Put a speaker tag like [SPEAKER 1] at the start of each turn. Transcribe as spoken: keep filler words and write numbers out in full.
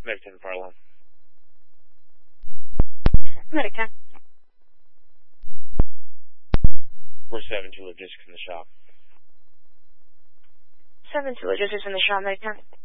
[SPEAKER 1] Medic ten, fire alarm.
[SPEAKER 2] Medic ten.
[SPEAKER 1] We're seven two logistics in the shop.
[SPEAKER 2] seven two logistics in the shop, Medic ten.